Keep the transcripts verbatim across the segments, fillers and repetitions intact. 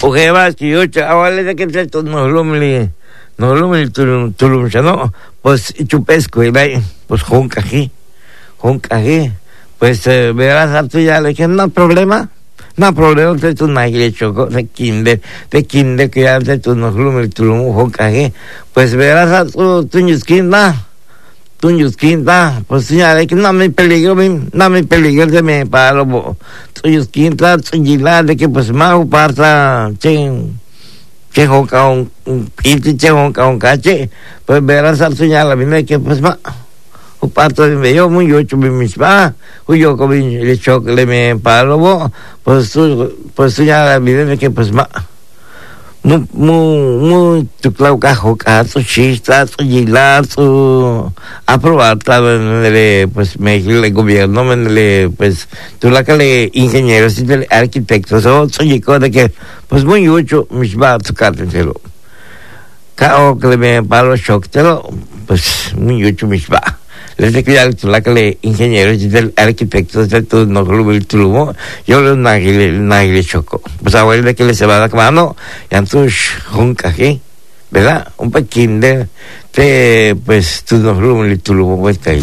Uge vas que yo ahora de que te no lo me no lo me tulum tulum no pues chupesco y va pues junca aquí junca aquí pues eh, verás a tu ya le que no problema no problema de tu nagle choco de kinder de kinder que ya de tu no lo me tulum junca aquí pues verás a tu tu ñusquinda tu ñusquinda pues ya de que no me peligro no me peligro de me para lo tu ñusquinda tu gila de que pues más parta chen che honka un piti che honka un cache pues verás al señal a mí me que pues más un parto de medio muy ocho mi misma yo como le choque le me palo pues pues señal a mí me que pues más mu mu mu tu clau cajo caso chista tu gila tu aprobar le pues me el gobierno me le pues tú la que le ingenieros y del arquitectos o soy de que pues muy ocho mis va a tocártelo cao que le me palo shock telo pues muy ocho mis va les de que tú la que le ingenieros y del arquitectos de tu no club el trumo yo le nagle nagle choco pues ahora de que le se va a mano y entonces junca aquí verdad un pequín de te pues tu no club el trumo pues que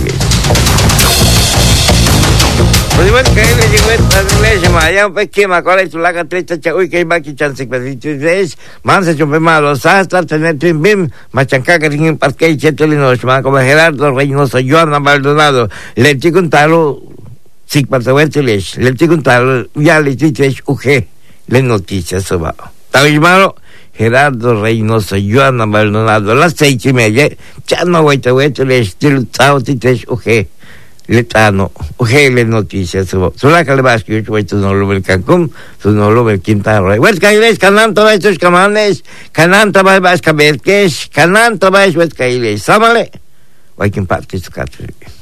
pues igual que le llegó esta iglesia maya un pequín ma cola tu la que triste uy que va que chance que dices más se chumpe malos hasta tener tim bim machanca que tiene parque y cheteli no se va como Gerardo Reynoso Joana Maldonado le te contalo sí para saber les le te contalo ya le dices uge le noticias se va está bien malo Gerardo Reynoso Joana Maldonado las seis y media ya no voy a ver les te chao te dices uge letano uge le noticias se va sola que le vas que yo tu no lo ver Cancún tu no lo ver Quintana Roo que les canan todos estos camanes canan todos vas que ver que es canan todos vas que les sámale hay que impartir su cátedra